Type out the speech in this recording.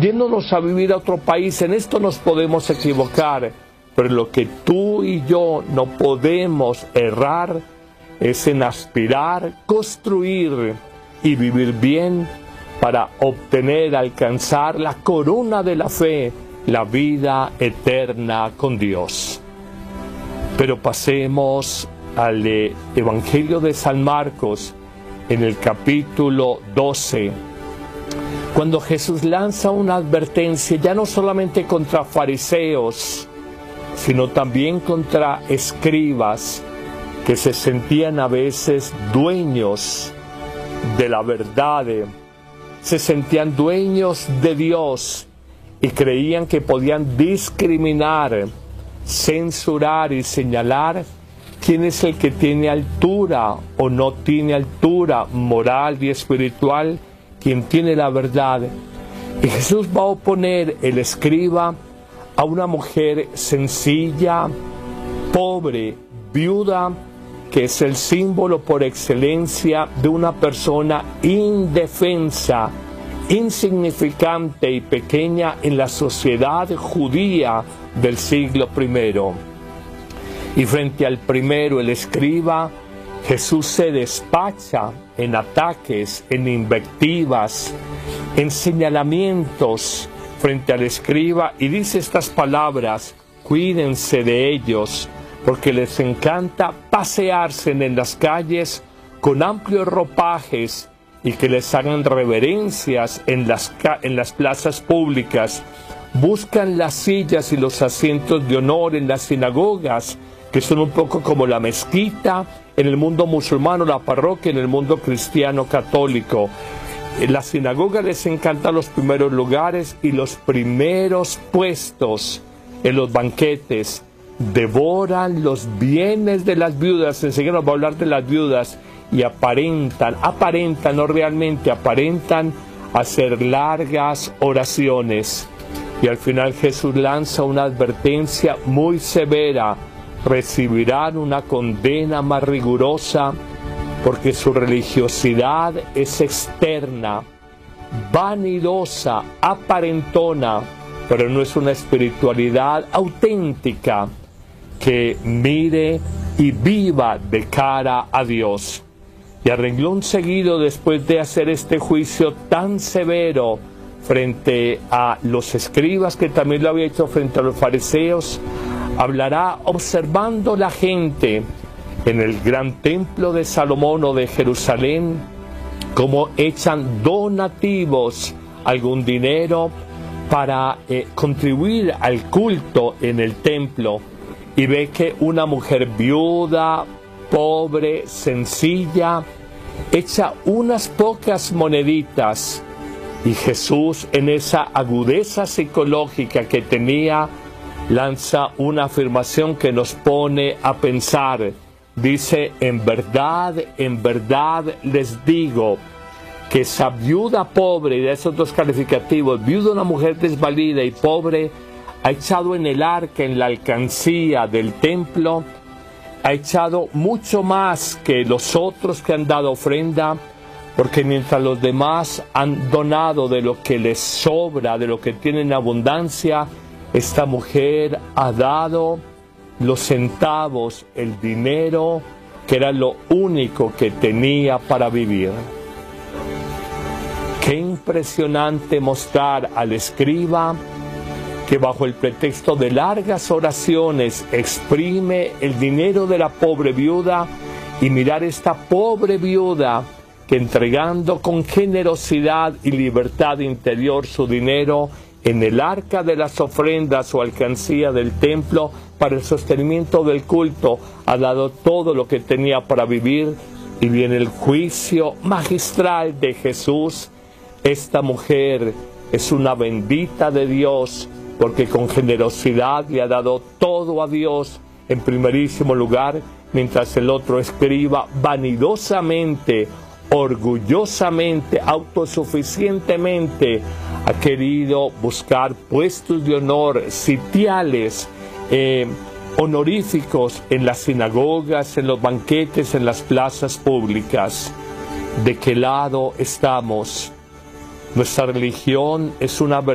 yéndonos a vivir a otro país. En esto nos podemos equivocar, pero lo que tú y yo no podemos errar es en aspirar, construir y vivir bien para obtener, alcanzar la corona de la fe, la vida eterna con Dios. Pero pasemos al Evangelio de San Marcos, en el capítulo 12, cuando Jesús lanza una advertencia ya no solamente contra fariseos, sino también contra escribas que se sentían a veces dueños de la verdad, se sentían dueños de Dios y creían que podían discriminar, censurar y señalar quién es el que tiene altura o no tiene altura moral y espiritual, quien tiene la verdad. Y Jesús va a oponer el escriba a una mujer sencilla, pobre, viuda, que es el símbolo por excelencia de una persona indefensa, insignificante y pequeña en la sociedad judía del siglo I. Y frente al primero, el escriba, Jesús se despacha en ataques, en invectivas, en señalamientos frente al escriba y dice estas palabras: cuídense de ellos, porque les encanta pasearse en las calles con amplios ropajes y que les hagan reverencias en las plazas públicas. Buscan las sillas y los asientos de honor en las sinagogas, que son un poco como la mezquita en el mundo musulmán, la parroquia en el mundo cristiano católico. En la sinagoga les encantan los primeros lugares y los primeros puestos en los banquetes. Devoran los bienes de las viudas. Enseguida nos va a hablar de las viudas. Y aparentan, no realmente, aparentan hacer largas oraciones. Y al final Jesús lanza una advertencia muy severa: recibirán una condena más rigurosa, porque su religiosidad es externa, vanidosa, aparentona, pero no es una espiritualidad auténtica que mire y viva de cara a Dios. Y a renglón seguido, después de hacer este juicio tan severo frente a los escribas, que también lo había hecho frente a los fariseos, hablará observando la gente en el gran templo de Salomón o de Jerusalén, cómo echan donativos, algún dinero, para contribuir al culto en el templo. Y ve que una mujer viuda, pobre, sencilla, echa unas pocas moneditas. Y Jesús, en esa agudeza psicológica que tenía, lanza una afirmación que nos pone a pensar. Dice: en verdad les digo que esa viuda pobre, y de esos dos calificativos, viuda, una mujer desvalida, y pobre, ha echado en el arca, en la alcancía del templo, ha echado mucho más que los otros que han dado ofrenda, porque mientras los demás han donado de lo que les sobra, de lo que tienen abundancia, esta mujer ha dado los centavos, el dinero, que era lo único que tenía para vivir. Qué impresionante mostrar al escriba que bajo el pretexto de largas oraciones exprime el dinero de la pobre viuda, y mirar esta pobre viuda que, entregando con generosidad y libertad interior su dinero en el arca de las ofrendas o alcancía del templo para el sostenimiento del culto, ha dado todo lo que tenía para vivir. Y viene el juicio magistral de Jesús. Esta mujer es una bendita de Dios, porque con generosidad le ha dado todo a Dios en primerísimo lugar, mientras el otro escriba vanidosamente, orgullosamente, autosuficientemente ha querido buscar puestos de honor, sitiales, honoríficos en las sinagogas, en los banquetes, en las plazas públicas. ¿De qué lado estamos? Nuestra religión es una